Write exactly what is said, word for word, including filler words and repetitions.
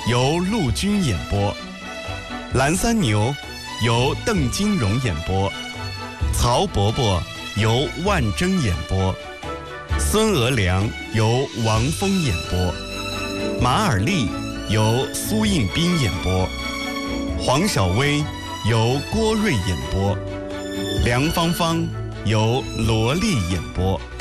由陆军演播，蓝三牛由邓金荣演播，曹伯伯由万征演播，孙娥良由王峰演播，马尔利由苏应斌演播，黄小薇由郭瑞演播，梁芳芳由罗丽演播。